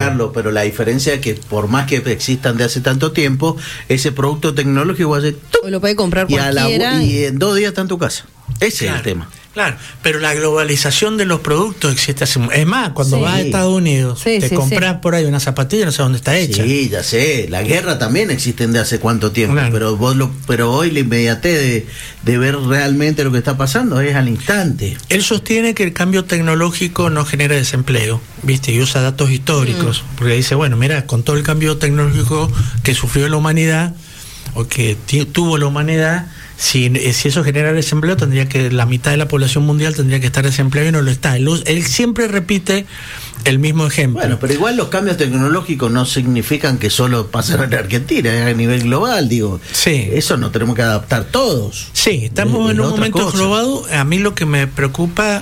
Carlos, pero la diferencia es que por más que existan de hace tanto tiempo, ese producto tecnológico va a ser lo puede comprar cualquiera y en 2 días está en tu casa. Ese es el tema. Claro, pero la globalización de los productos existe hace... Es más, cuando vas a Estados Unidos, te compras por ahí una zapatilla, no sé dónde está hecha. Sí, ya sé. La guerra también existe de hace cuánto tiempo, claro. Pero hoy la inmediatez de ver realmente lo que está pasando es al instante. Él sostiene que el cambio tecnológico no genera desempleo, ¿viste? Y usa datos históricos, porque dice, bueno, mira, con todo el cambio tecnológico que sufrió la humanidad, o que tuvo la humanidad, si eso genera desempleo, tendría que la mitad de la población mundial tendría que estar desempleada y no lo está. Él siempre repite el mismo ejemplo. Bueno, pero igual los cambios tecnológicos no significan que solo pasen en Argentina, es a nivel global, digo. Sí. Eso nos tenemos que adaptar todos. Sí, estamos en un momento global. A mí lo que me preocupa,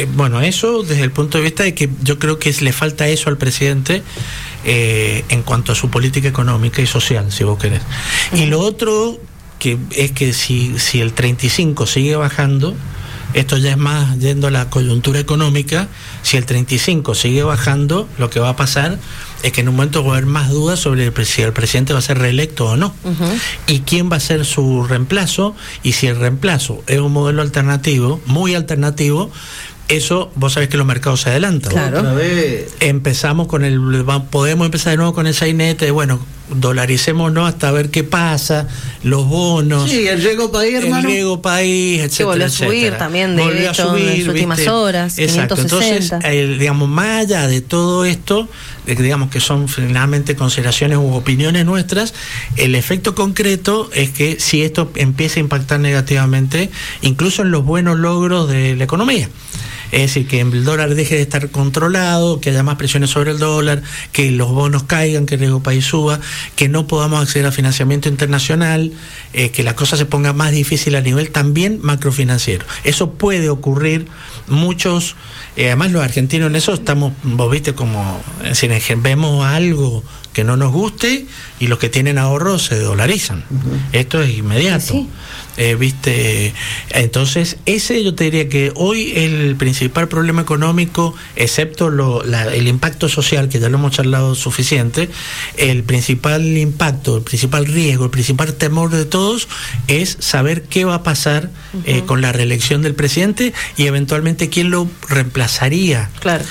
eso desde el punto de vista de que yo creo que le falta eso al presidente en cuanto a su política económica y social, si vos querés. Y lo otro que es que si el 35 sigue bajando, esto ya es más yendo a la coyuntura económica, si el 35 sigue bajando, lo que va a pasar es que en un momento va a haber más dudas sobre si el presidente va a ser reelecto o no, y quién va a ser su reemplazo, y si el reemplazo es un modelo alternativo, muy alternativo, eso vos sabés que los mercados se adelantan. Claro. Empezamos podemos empezar de nuevo con el sainete, dolaricémonos hasta ver qué pasa, los bonos. Sí, el riesgo país, hermano. El riesgo país, etcétera. Que volvió a subir también, de hecho, en las últimas horas. Exacto. 560. Entonces, más allá de todo esto, digamos que son finalmente consideraciones u opiniones nuestras, el efecto concreto es que si esto empieza a impactar negativamente, incluso en los buenos logros de la economía. Es decir, que el dólar deje de estar controlado, que haya más presiones sobre el dólar, que los bonos caigan, que el riesgo país suba, que no podamos acceder a financiamiento internacional, que la cosa se ponga más difícil a nivel también macrofinanciero. Eso puede ocurrir. Muchos, además los argentinos en eso estamos, vos viste, como si vemos algo que no nos guste y los que tienen ahorros se dolarizan. Esto es inmediato. Sí. ¿Viste? Entonces, ese yo te diría que hoy el principal problema económico, excepto el impacto social, que ya lo hemos charlado suficiente, el principal impacto, el principal riesgo, el principal temor de todos es saber qué va a pasar con la reelección del presidente y eventualmente quién lo reemplazaría. Claro.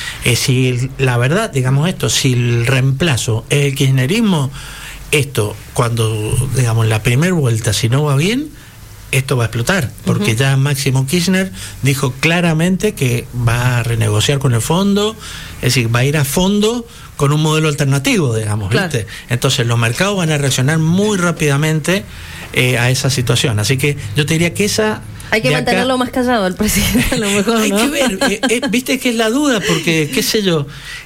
Si la verdad, digamos esto, si el reemplazo es el kirchnerismo, esto, cuando, digamos, la primera vuelta, si no va bien, esto va a explotar, porque ya Máximo Kirchner dijo claramente que va a renegociar con el fondo, es decir, va a ir a fondo con un modelo alternativo, digamos, ¿viste? Entonces los mercados van a reaccionar muy rápidamente a esa situación, así que yo te diría que esa... Hay que mantenerlo más callado al presidente, a lo mejor, ¿no? Hay que ver, viste que es la duda, porque, qué sé yo,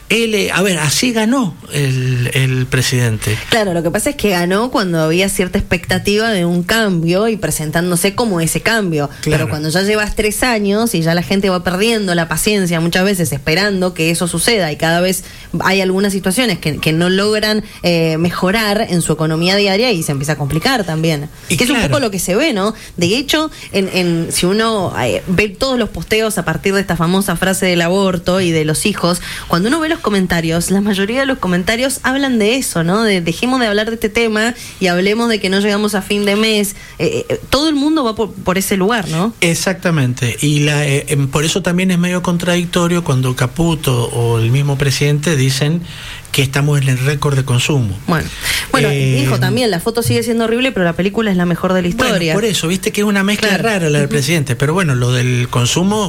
así ganó el presidente. Claro, lo que pasa es que ganó cuando había cierta expectativa de un cambio y presentándose como ese cambio. Claro. Pero cuando ya llevas 3 años y ya la gente va perdiendo la paciencia muchas veces esperando que eso suceda y cada vez hay algunas situaciones que no logran mejorar en su economía diaria y se empieza a complicar también. Y que es un poco lo que se ve, ¿no? De hecho, si uno ve todos los posteos a partir de esta famosa frase del aborto y de los hijos, cuando uno ve los comentarios, la mayoría de los comentarios hablan de eso, ¿no? Dejemos de hablar de este tema y hablemos de que no llegamos a fin de mes. Todo el mundo va por ese lugar, ¿no? Exactamente. Y por eso también es medio contradictorio cuando Caputo o el mismo presidente dicen que estamos en el récord de consumo. Bueno, dijo también, la foto sigue siendo horrible, pero la película es la mejor de la historia. Por eso, viste que es una mezcla rara la del presidente, pero bueno, lo del consumo,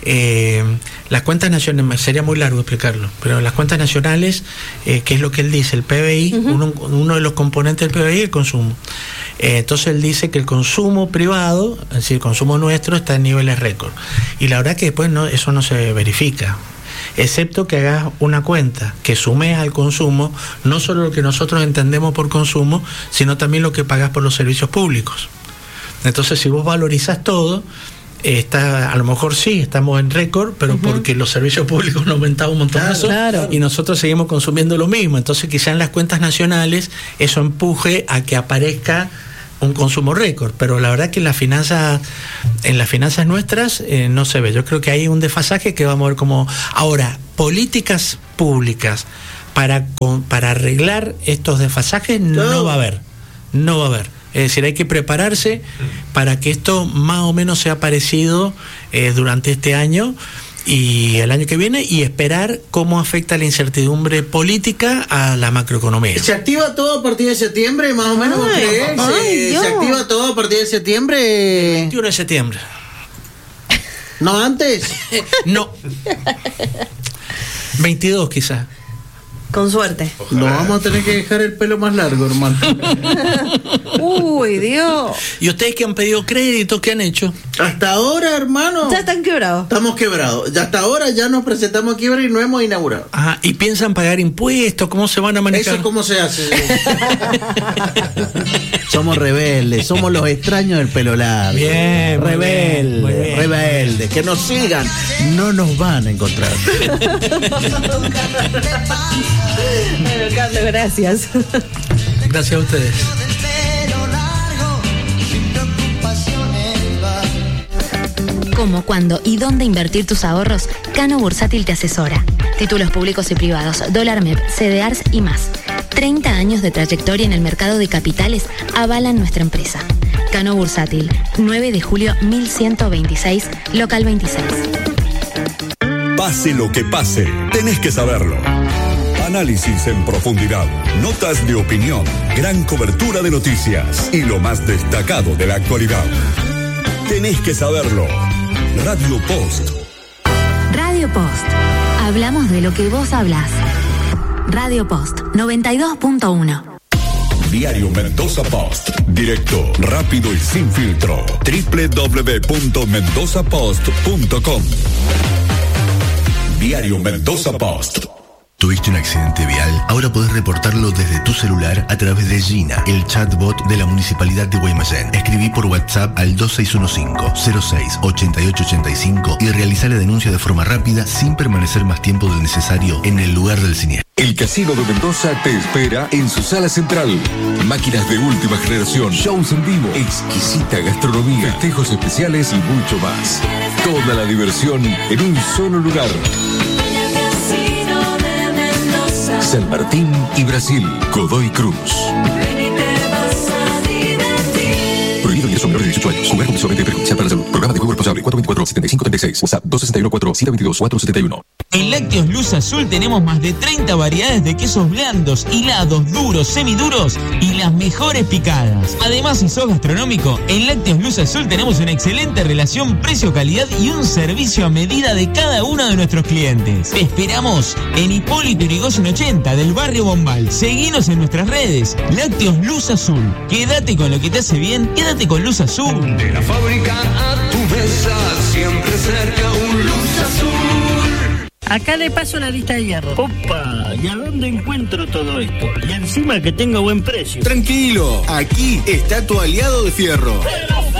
las cuentas nacionales, sería muy largo explicarlo, pero las cuentas nacionales, que es lo que él dice, el PBI, uno de los componentes del PBI es el consumo. Entonces él dice que el consumo privado, es decir, el consumo nuestro está en niveles récord. Y la verdad que después eso no se verifica. Excepto que hagas una cuenta que sumes al consumo, no solo lo que nosotros entendemos por consumo, sino también lo que pagás por los servicios públicos. Entonces, si vos valorizás todo, a lo mejor sí, estamos en récord, pero porque los servicios públicos han aumentado un montonazo y nosotros seguimos consumiendo lo mismo. Entonces, quizá en las cuentas nacionales eso empuje a que aparezca un consumo récord, pero la verdad que en las finanzas nuestras no se ve. Yo creo que hay un desfasaje que vamos a ver como... Ahora, políticas públicas para arreglar estos desfasajes no va a haber. Es decir, hay que prepararse para que esto más o menos sea parecido durante este año y el año que viene, y esperar cómo afecta la incertidumbre política a la macroeconomía. ¿Se activa todo a partir de septiembre, más o menos? ¿Se activa todo a partir de septiembre? 21 de septiembre. ¿No antes? No. 22 quizás. Con suerte. No vamos a tener que dejar el pelo más largo, hermano. Uy, Dios. ¿Y ustedes que han pedido crédito, qué han hecho? Hasta ahora, hermano. Ya están quebrados. Estamos quebrados. Hasta ahora ya nos presentamos a quiebra y no hemos inaugurado. Ajá. ¿Y piensan pagar impuestos? ¿Cómo se van a manejar? ¿Eso cómo se hace? Somos rebeldes, somos los extraños del pelo largo. Bien, rebeldes. Que nos sigan, no nos van a encontrar. Bueno, Carlos, gracias. Gracias a ustedes. Cómo, cuándo y dónde invertir tus ahorros, Cano Bursátil te asesora. Títulos públicos y privados, dólar MEP, CDRs y más. 30 años de trayectoria en el mercado de capitales avalan nuestra empresa. Cano Bursátil, 9 de julio 1126, local 26. Pase lo que pase, tenés que saberlo. Análisis en profundidad, notas de opinión, gran cobertura de noticias y lo más destacado de la actualidad. Tenés que saberlo. Radio Post. Radio Post. Hablamos de lo que vos hablás. Radio Post 92.1. Diario Mendoza Post. Directo, rápido y sin filtro. www.mendozapost.com. Diario Mendoza Post. ¿Tuviste un accidente vial? Ahora podés reportarlo desde tu celular a través de Gina, el chatbot de la Municipalidad de Guaymallén. Escribí por WhatsApp al 2615-06-8885 y realizá la denuncia de forma rápida sin permanecer más tiempo del necesario en el lugar del siniestro. El Casino de Mendoza te espera en su sala central. Máquinas de última generación, shows en vivo, exquisita gastronomía, festejos especiales y mucho más. Toda la diversión en un solo lugar. San Martín y Brasil, Godoy Cruz. Prohibido ingreso a menores de 18 años. Jugar compulsivamente perjudicial para la salud. Programa de juego responsable 424-7536. WhatsApp 261-4-722-471. En Lácteos Luz Azul tenemos más de 30 variedades de quesos blandos, hilados, duros, semiduros y las mejores picadas. Además, si sos gastronómico, en Lácteos Luz Azul tenemos una excelente relación precio-calidad y un servicio a medida de cada uno de nuestros clientes. Te esperamos en Hipólito Yrigoyen 80 del barrio Bombal. Seguinos en nuestras redes. Lácteos Luz Azul. Quédate con lo que te hace bien, quédate con Luz Azul. De la fábrica a tu mesa, siempre cerca un Luz Azul. Acá le paso la lista de hierro. Opa, ¿y a dónde encuentro todo esto? Y encima que tengo buen precio. Tranquilo, aquí está tu aliado de fierro.